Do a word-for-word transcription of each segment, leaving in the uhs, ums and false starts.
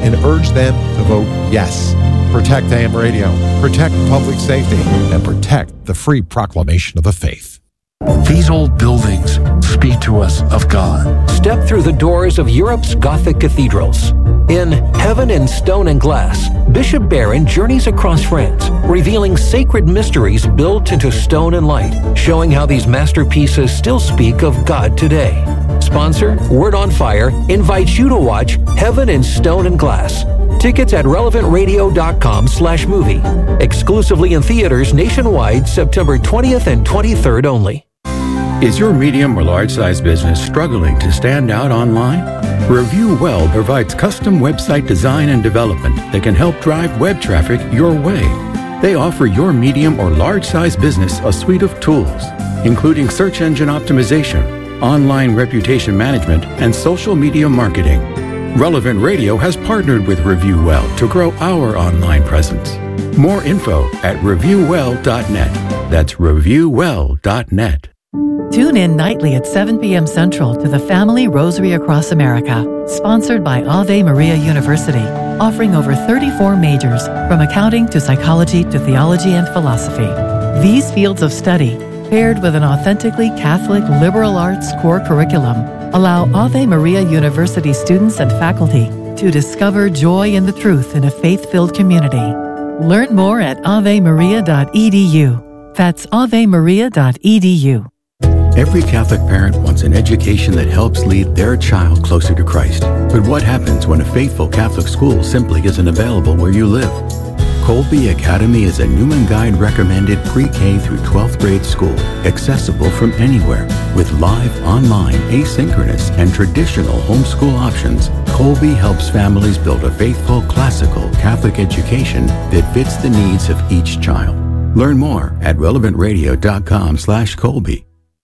and urge them to vote yes. Protect A M radio, protect public safety, and protect the free proclamation of the faith. These old buildings speak to us of God. Step through the doors of Europe's Gothic cathedrals. In Heaven in Stone and Glass, Bishop Barron journeys across France, revealing sacred mysteries built into stone and light, showing how these masterpieces still speak of God today. Sponsor, Word on Fire, invites you to watch Heaven in Stone and Glass. Tickets at relevant radio dot com slash movie. Exclusively in theaters nationwide, September twentieth and twenty-third only. Is your medium or large size business struggling to stand out online? Review Well provides custom website design and development that can help drive web traffic your way. They offer your medium or large size business a suite of tools, including search engine optimization, online reputation management, and social media marketing. Relevant Radio has partnered with Review Well to grow our online presence. More info at review well dot net. That's review well dot net. Tune in nightly at seven p.m. Central to the Family Rosary Across America, sponsored by Ave Maria University, offering over thirty-four majors, from accounting to psychology to theology and philosophy. These fields of study, paired with an authentically Catholic liberal arts core curriculum, allow Ave Maria University students and faculty to discover joy in the truth in a faith-filled community. Learn more at ave maria dot e d u. That's ave maria dot e d u. Every Catholic parent wants an education that helps lead their child closer to Christ. But what happens when a faithful Catholic school simply isn't available where you live? Colby Academy is a Newman Guide recommended pre-K through twelfth grade school, accessible from anywhere. With live, online, asynchronous, and traditional homeschool options, Colby helps families build a faithful, classical Catholic education that fits the needs of each child. Learn more at relevant radio dot com slash Colby.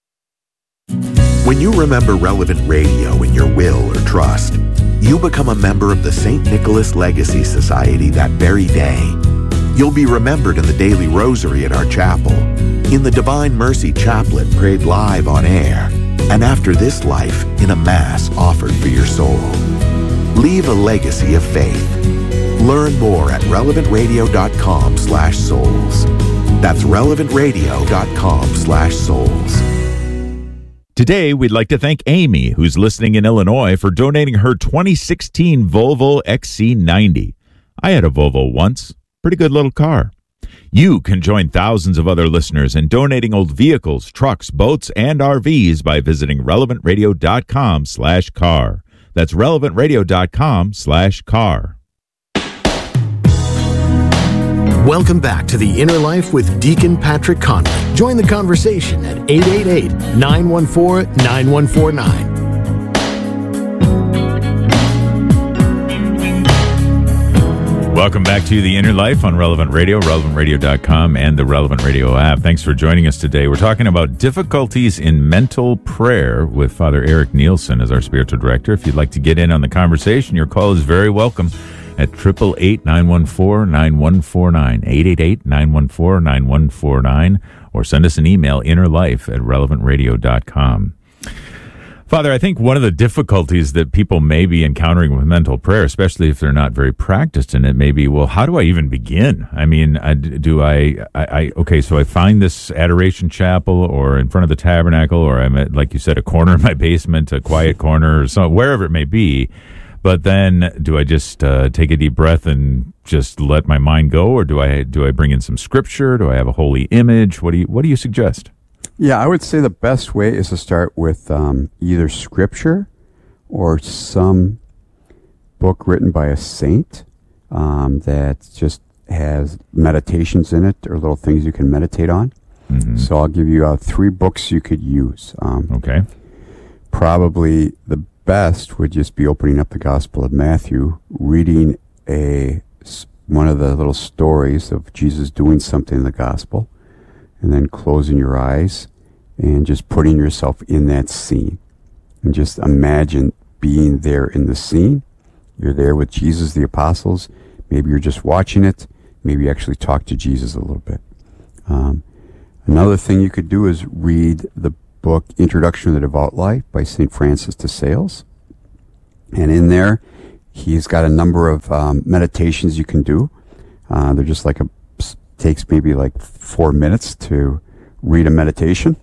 When you remember Relevant Radio in your will or trust, you become a member of the Saint Nicholas Legacy Society that very day. You'll be remembered in the daily rosary at our chapel, in the Divine Mercy Chaplet prayed live on air, and after this life in a Mass offered for your soul. Leave a legacy of faith. Learn more at relevant radio dot com slash souls. That's relevant radio dot com slash souls. Today, we'd like to thank Amy, who's listening in Illinois, for donating her twenty sixteen Volvo X C ninety. I had a Volvo once. Pretty good little car. You can join thousands of other listeners in donating old vehicles, trucks, boats, and R Vs by visiting relevant radio dot com slash car. That's relevant radio dot com slash car. Welcome back to The Inner Life with Deacon Patrick Conley. Join the conversation at eight eight eight, nine one four, nine one four nine. Welcome back to The Inner Life on Relevant Radio, relevant radio dot com, and the Relevant Radio app. Thanks for joining us today. We're talking about difficulties in mental prayer with Father Eric Nielsen as our spiritual director. If you'd like to get in on the conversation, your call is very welcome at eight eight eight, nine one four, nine one four nine, eight eight eight, nine one four, nine one four nine, or send us an email, innerlife at relevant radio dot com. Father, I think one of the difficulties that people may be encountering with mental prayer, especially if they're not very practiced in it, may be, well, how do I even begin? I mean, I, do I, I, I, okay, so I find this adoration chapel or in front of the tabernacle, or I'm at, like you said, a corner in my basement, a quiet corner, or so, wherever it may be. But then, do I just uh, take a deep breath and just let my mind go, or do I do I bring in some scripture? Do I have a holy image? What do you What do you suggest? Yeah, I would say the best way is to start with um, either scripture or some book written by a saint um, that just has meditations in it or little things you can meditate on. Mm-hmm. So I'll give you uh, three books you could use. Um, okay. Probably the best would just be opening up the Gospel of Matthew, reading a one of the little stories of Jesus doing something in the Gospel, and then closing your eyes and just putting yourself in that scene. And just imagine being there in the scene. You're there with Jesus, the apostles. Maybe you're just watching it. Maybe you actually talk to Jesus a little bit. Um, another thing you could do is read the book Introduction to the Devout Life by Saint Francis de Sales. And in there, he's got a number of um, meditations you can do. Uh, they're just like a takes maybe like four minutes to read a meditation,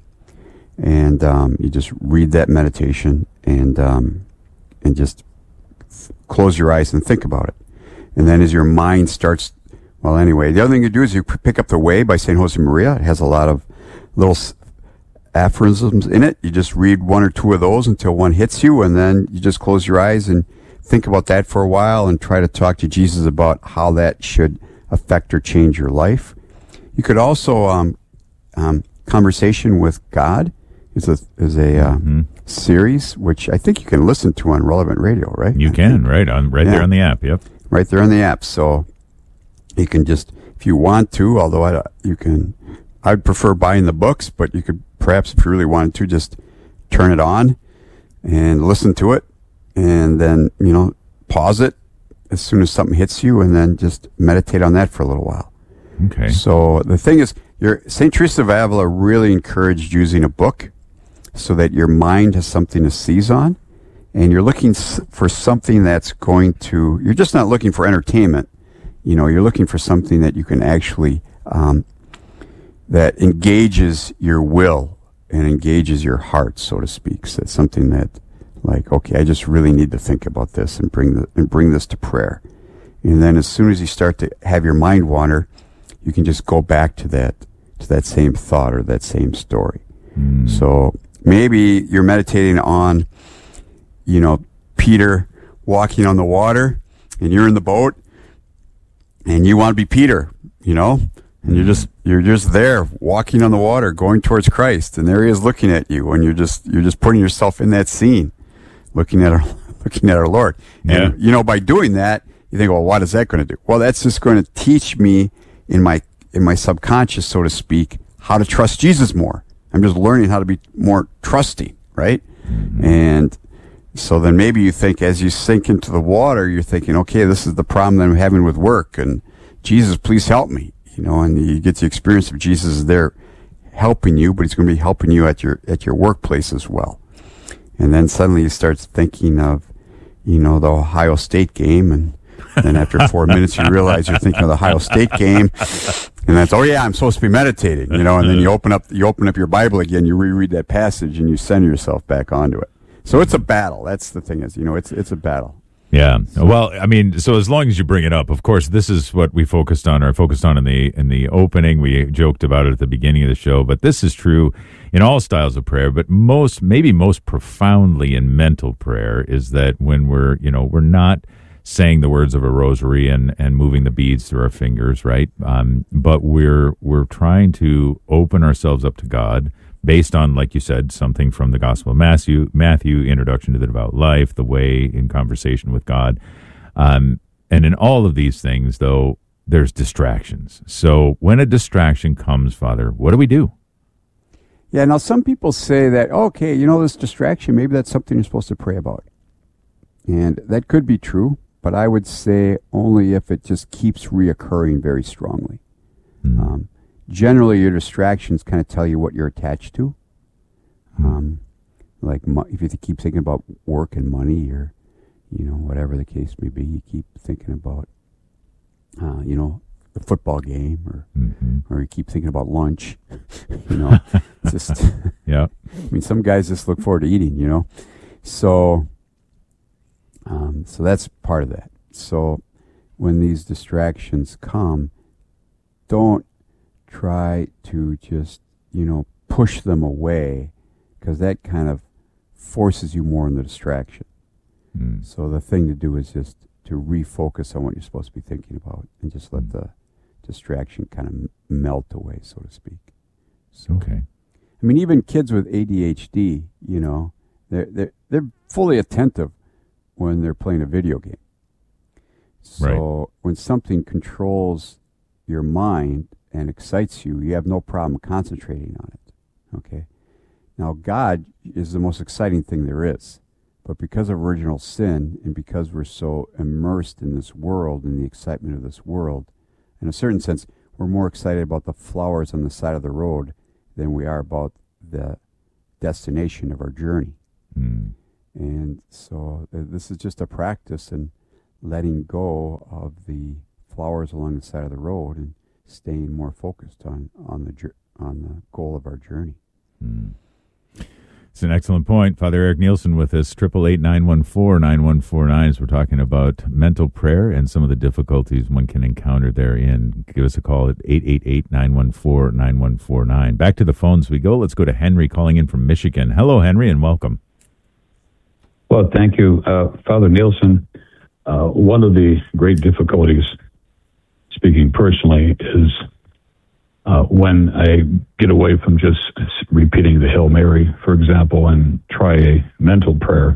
and um, you just read that meditation and um, and just f- close your eyes and think about it. And then as your mind starts, well, anyway, the other thing you do is you p- pick up The Way by Saint Josemaria. It has a lot of little s- aphorisms in it. You just read one or two of those until one hits you, and then you just close your eyes and think about that for a while and try to talk to Jesus about how that should affect or change your life. You could also um, um, Conversation with God is a is a uh, mm-hmm. series which I think you can listen to on Relevant Radio, right? You I can, think. right on right yeah. there on the app. Yep, right there on the app. So you can just, if you want to, although I you can, I'd prefer buying the books, but you could perhaps, if you really wanted to, just turn it on and listen to it, and then you know pause it as soon as something hits you, and then just meditate on that for a little while. Okay. So the thing is, your Saint Teresa of Avila really encouraged using a book so that your mind has something to seize on, and you're looking for something that's going to, you're just not looking for entertainment. You know, you're looking for something that you can actually, um, that engages your will and engages your heart, so to speak. So it's something that, like, okay, I just really need to think about this and bring the, and bring this to prayer. And then as soon as you start to have your mind wander, you can just go back to that, to that same thought or that same story. Mm. So maybe you're meditating on, you know, Peter walking on the water, and you're in the boat, and you want to be Peter, you know, and you're just you're just there walking on the water, going towards Christ, and there he is looking at you, and you're just you're just putting yourself in that scene, looking at our looking at our Lord. Yeah. And you know, by doing that, you think, well, what is that going to do? Well, that's just going to teach me in my in my subconscious, so to speak, how to trust Jesus more. I'm just learning how to be more trusting, right? Mm-hmm. And so then maybe you think, as you sink into the water, you're thinking, okay, this is the problem that I'm having with work, and Jesus, please help me, you know. And you get the experience of Jesus is there helping you, but he's going to be helping you at your at your workplace as well. And then suddenly you start thinking of, you know, the Ohio State game, and then after four minutes you realize you're thinking of the Ohio State game, and that's, oh yeah, I'm supposed to be meditating, you know. And then you open up you open up your Bible again, you reread that passage, and you send yourself back onto it. So it's a battle. That's the thing, is, you know, it's it's a battle. Yeah. Well, I mean, so as long as you bring it up, of course, this is what we focused on, or focused on in the in the opening. We joked about it at the beginning of the show, but this is true in all styles of prayer. But most, maybe most profoundly in mental prayer, is that when we're, you know, we're not saying the words of a rosary and, and moving the beads through our fingers, right? Um, but we're we're trying to open ourselves up to God, based on, like you said, something from the Gospel of Matthew, Matthew, Introduction to the Devout Life, The Way, in Conversation with God. Um, and in all of these things, though, there's distractions. So when a distraction comes, Father, what do we do? Yeah, now some people say that, okay, you know, this distraction, maybe that's something you're supposed to pray about. And that could be true, but I would say only if it just keeps reoccurring very strongly. Mm-hmm. Um, Generally, your distractions kind of tell you what you're attached to. Um, like mo- if you keep thinking about work and money, or, you know, whatever the case may be, you keep thinking about, uh, you know, the football game, or mm-hmm. or you keep thinking about lunch. You know, just yeah. I mean, some guys just look forward to eating. You know, so um, so that's part of that. So when these distractions come, don't try to just, you know, push them away, because that kind of forces you more in the distraction. Mm. So the thing to do is just to refocus on what you're supposed to be thinking about, and just let mm. the distraction kind of m- melt away, so to speak. So, okay. I mean, even kids with A D H D, you know, they're they're they're fully attentive when they're playing a video game. So right. when something controls your mind and excites you, you have no problem concentrating on it. Okay? Now, God is the most exciting thing there is. But because of original sin, and because we're so immersed in this world, in the excitement of this world, in a certain sense, we're more excited about the flowers on the side of the road than we are about the destination of our journey. Mm. And so uh, this is just a practice in letting go of the flowers along the side of the road and staying more focused on, on the jour- on the goal of our journey. Mm. It's an excellent point. Father Eric Nielsen with us, eight eight eight, nine one four, nine one four nine, as we're talking about mental prayer and some of the difficulties one can encounter therein. Give us a call at eight eight eight, nine one four, nine one four nine. Back to the phones we go. Let's go to Henry calling in from Michigan. Hello, Henry, and welcome. Well, thank you, uh, Father Nielsen. Uh, one of the great difficulties, speaking personally, is Uh, when I get away from just repeating the Hail Mary, for example, and try a mental prayer.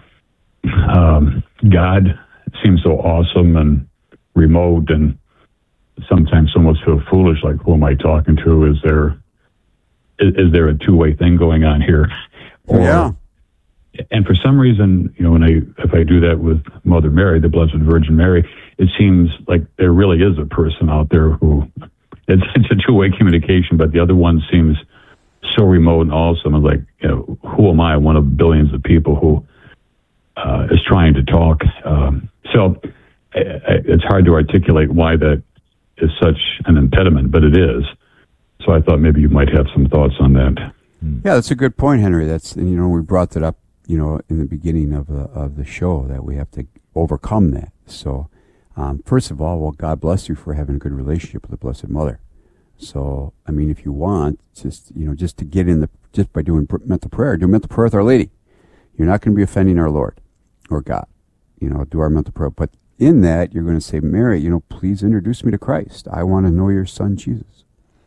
Um, God seems so awesome and remote, and sometimes almost feel foolish, like, who am I talking to? Is there is, is there a two-way thing going on here? Or, yeah. And for some reason, you know, when I if I do that with Mother Mary, the Blessed Virgin Mary, it seems like there really is a person out there who... It's, it's a two-way communication, but the other one seems so remote and awesome. I'm like, you know, who am I? One of billions of people who uh, is trying to talk. Um, so I, I, it's hard to articulate why that is such an impediment, but it is. So I thought maybe you might have some thoughts on that. Yeah, that's a good point, Henry. That's, you know, we brought that up, you know, in the beginning of the of the show, that we have to overcome that. So. Um, first of all, well, God bless you for having a good relationship with the Blessed Mother. So, I mean, if you want, just, you know, just to get in the, just by doing mental prayer, do mental prayer with Our Lady. You're not going to be offending our Lord or God. You know, do our mental prayer. But in that, you're going to say, Mary, you know, please introduce me to Christ. I want to know your son, Jesus.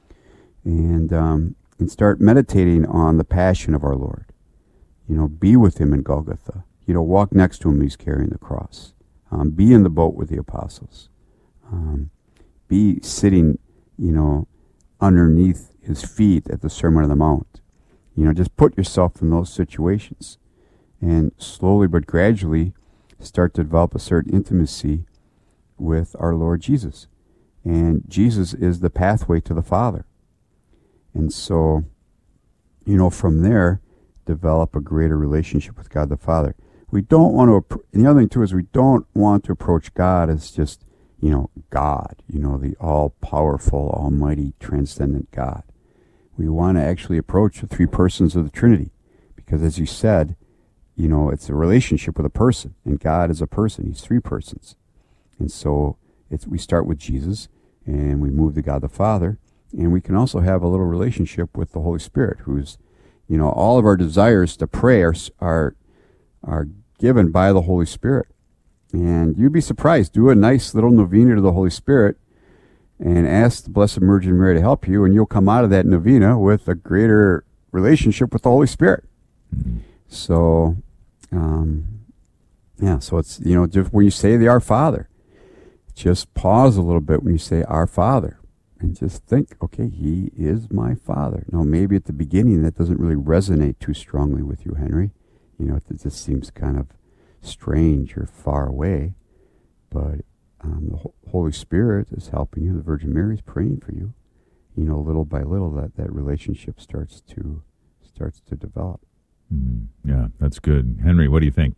And, um, and start meditating on the passion of our Lord. You know, be with him in Golgotha. You know, walk next to him, he's carrying the cross. Um, be in the boat with the apostles. Um, be sitting, you know, underneath his feet at the Sermon on the Mount. You know, just put yourself in those situations. And slowly but gradually start to develop a certain intimacy with our Lord Jesus. And Jesus is the pathway to the Father. And so, you know, from there, develop a greater relationship with God the Father. We don't want to, and the other thing too is we don't want to approach God as just, you know, God, you know, the all-powerful, almighty, transcendent God. We want to actually approach the three persons of the Trinity, because as you said, you know, it's a relationship with a person, and God is a person. He's three persons. And so it's, we start with Jesus, and we move to God the Father, and we can also have a little relationship with the Holy Spirit, who's, you know, all of our desires to pray are, are are given by the Holy Spirit. And you'd be surprised. Do a nice little novena to the Holy Spirit and ask the Blessed Virgin Mary to help you, and you'll come out of that novena with a greater relationship with the Holy Spirit. Mm-hmm. So, um, yeah, so it's, you know, just when you say the Our Father, just pause a little bit when you say Our Father and just think, okay, he is my Father. Now, maybe at the beginning that doesn't really resonate too strongly with you, Henry. You know, it just seems kind of strange or far away. But um, the Holy Spirit is helping you. The Virgin Mary is praying for you. You know, little by little, that, that relationship starts to starts to develop. Mm, yeah, that's good. Henry, what do you think?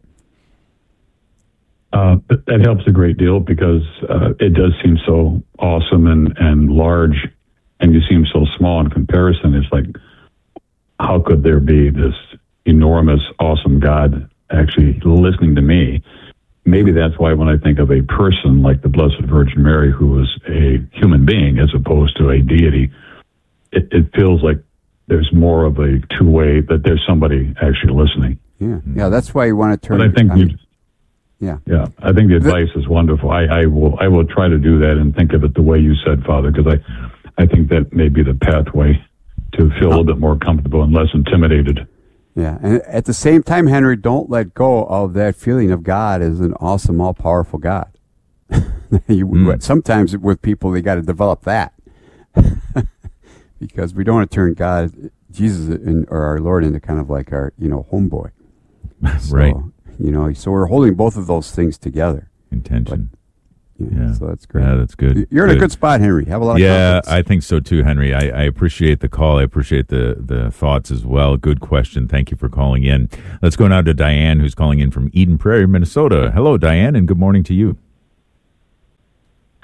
Uh, that helps a great deal, because uh, it does seem so awesome and, and large, and you seem so small in comparison. It's like, how could there be this enormous, awesome God actually listening to me? Maybe that's why when I think of a person like the Blessed Virgin Mary, who is a human being as opposed to a deity, it, it feels like there's more of a two-way, that there's somebody actually listening. Yeah, yeah, that's why you want to turn. But I think, I mean, yeah, yeah, I think the advice the, is wonderful. I, I will, I will try to do that and think of it the way you said, Father, because I, I think that may be the pathway to feel a little bit more comfortable and less intimidated. Yeah, and at the same time, Henry, don't let go of that feeling of God as an awesome, all-powerful God. you, mm. Sometimes with people, they got to develop that. Because we don't want to turn God, Jesus, in, or our Lord, into kind of like our, you know, homeboy. So, right. You know, so we're holding both of those things together. Intention. But, yeah, yeah. So that's great. Yeah, that's good. You're good. in a good spot, Henry. Have a lot of Yeah, confidence. I think so too, Henry. I, I appreciate the call. I appreciate the, the thoughts as well. Good question. Thank you for calling in. Let's go now to Diane, who's calling in from Eden Prairie, Minnesota. Hello, Diane, and good morning to you.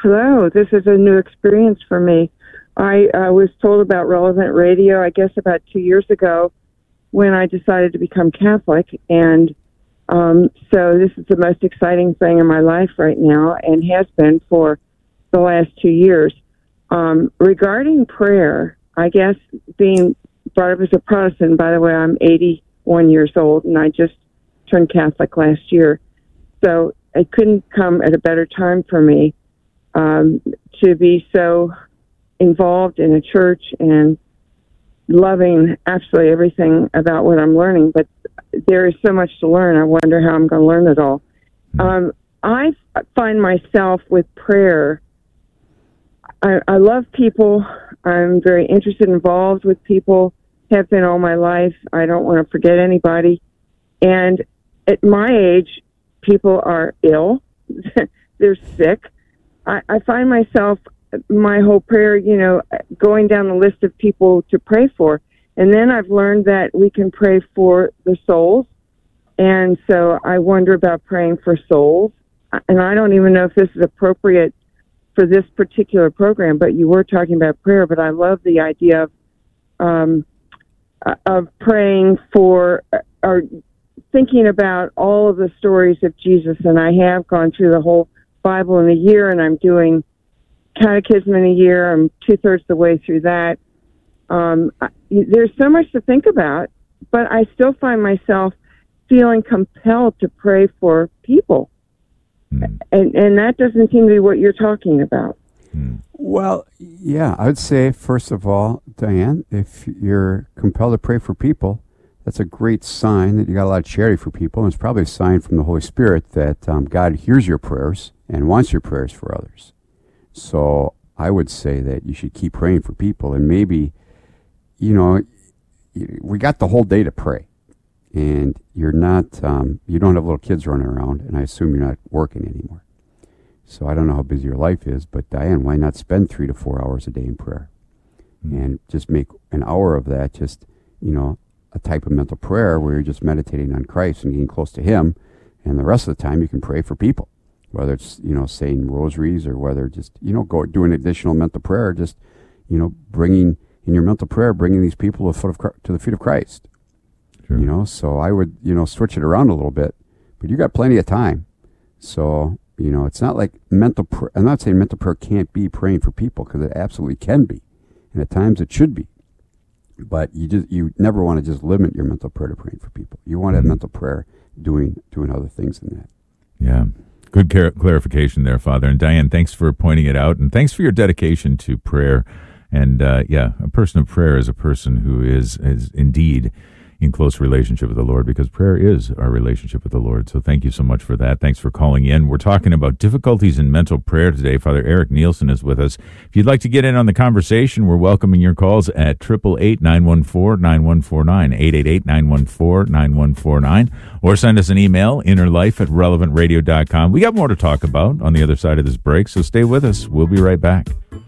Hello, this is a new experience for me. I uh, was told about Relevant Radio, I guess, about two years ago when I decided to become Catholic. And um, so this is the most exciting thing in my life right now and has been for the last two years. Um, regarding prayer, I guess being brought up as a Protestant, by the way, I'm eighty-one years old, and I just turned Catholic last year. So it couldn't come at a better time for me um, to be so involved in a church and loving absolutely everything about what I'm learning. But there is so much to learn. I wonder how I'm going to learn it all. Um, I find myself with prayer. I, I love people. I'm very interested, involved with people, have been all my life. I don't want to forget anybody. And at my age, people are ill. They're sick. I, I find myself, my whole prayer, you know, going down the list of people to pray for. And then I've learned that we can pray for the souls. And so I wonder about praying for souls. And I don't even know if this is appropriate for this particular program, but you were talking about prayer. But I love the idea of um, of praying for, or thinking about all of the stories of Jesus. And I have gone through the whole Bible in a year, and I'm doing catechism in a year. I'm two-thirds of the way through that. Um, there's so much to think about, but I still find myself feeling compelled to pray for people. Mm. And and that doesn't seem to be what you're talking about. Mm. Well, yeah, I would say, first of all, Diane, if you're compelled to pray for people, that's a great sign that you got a lot of charity for people. And it's probably a sign from the Holy Spirit that um, God hears your prayers and wants your prayers for others. So I would say that you should keep praying for people. And maybe, you know, we got the whole day to pray. And you're not, um, you don't have little kids running around, and I assume you're not working anymore. So I don't know how busy your life is, but Diane, why not spend three to four hours a day in prayer? Mm-hmm. And just make an hour of that just, you know, a type of mental prayer where you're just meditating on Christ and getting close to Him. And the rest of the time you can pray for people, whether it's, you know, saying rosaries or whether just, you know, go doing additional mental prayer, just, you know, bringing, in your mental prayer, bringing these people to the, foot of, to the feet of Christ. Sure. You know, so I would, you know, switch it around a little bit, but you got plenty of time. So, you know, it's not like mental prayer. I'm not saying mental prayer can't be praying for people, because it absolutely can be. And at times it should be. But you just, you never want to just limit your mental prayer to praying for people. You want to have mental prayer doing, doing other things than that. Yeah. Good clar- clarification there, Father. And Diane, thanks for pointing it out. And thanks for your dedication to prayer. And uh, yeah, a person of prayer is a person who is, is indeed in close relationship with the Lord, because prayer is our relationship with the Lord. So thank you so much for that. Thanks for calling in. We're talking about difficulties in mental prayer today. Father Eric Nielsen is with us. If you'd like to get in on the conversation, we're welcoming your calls at eight eight eight, nine one four, nine one four nine, eight eight eight, nine one four, nine one four nine, or send us an email, innerlife at relevant radio dot com. We got more to talk about on the other side of this break, so stay with us. We'll be right back.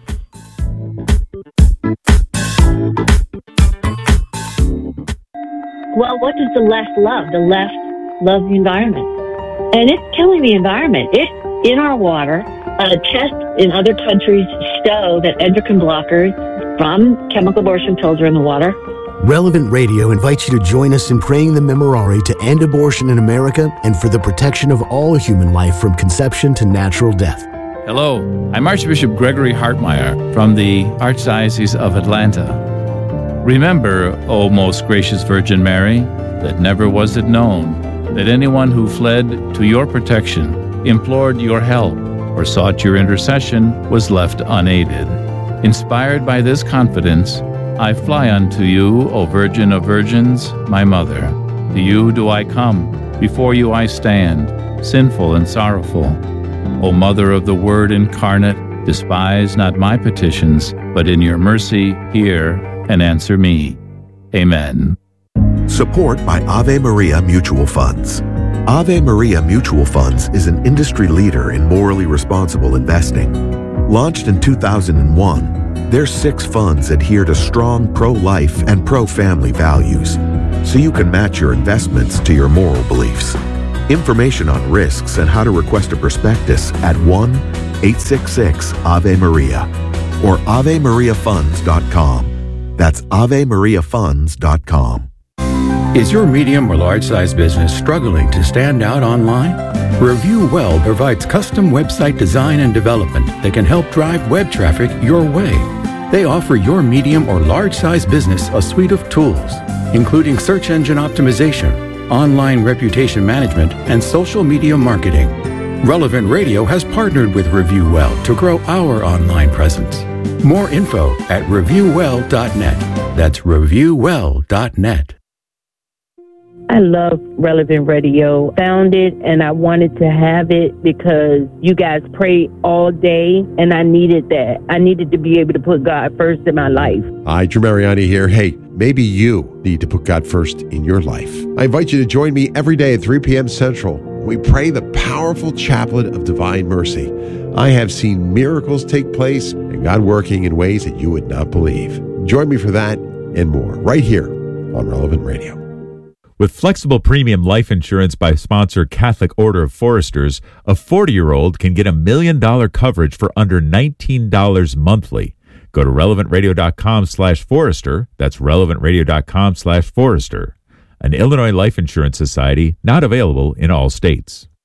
Well, what does the left love? The left loves the environment. And it's killing the environment. It's in our water. Uh, tests in other countries show that endocrine blockers from chemical abortion pills are in the water. Relevant Radio invites you to join us in praying the Memorare to end abortion in America and for the protection of all human life from conception to natural death. Hello, I'm Archbishop Gregory Hartmeyer from the Archdiocese of Atlanta. Remember, O most gracious Virgin Mary, that never was it known that anyone who fled to your protection, implored your help, or sought your intercession was left unaided. Inspired by this confidence, I fly unto you, O Virgin of Virgins, my Mother. To you do I come, before you I stand, sinful and sorrowful. O Mother of the Word incarnate, despise not my petitions, but in your mercy hear and answer me. Amen. Support by Ave Maria Mutual Funds. Ave Maria Mutual Funds is an industry leader in morally responsible investing. Launched in two thousand one, their six funds adhere to strong pro-life and pro-family values, so you can match your investments to your moral beliefs. Information on risks and how to request a prospectus at one eight six six, Ave Maria or ave maria funds dot com. That's ave maria funds dot com. Is your medium or large-size business struggling to stand out online? Review Well provides custom website design and development that can help drive web traffic your way. They offer your medium or large-size business a suite of tools, including search engine optimization, online reputation management, and social media marketing. Relevant Radio has partnered with Review Well to grow our online presence. More info at review well dot net. That's review well dot net. I love Relevant Radio. Found it and I wanted to have it because you guys pray all day and I needed that. I needed to be able to put God first in my life. Hi, Drew Mariani here. Hey, maybe you need to put God first in your life. I invite you to join me every day at three p.m. Central. We pray the powerful chaplet of divine mercy. I have seen miracles take place and God working in ways that you would not believe. Join me for that and more right here on Relevant Radio. With flexible premium life insurance by sponsor Catholic Order of Foresters, a forty-year-old can get a million dollar coverage for under nineteen dollars monthly. Go to relevant radio dot com slash forester. That's relevant radio dot com slash forester. An Illinois Life Insurance Society, not available in all states.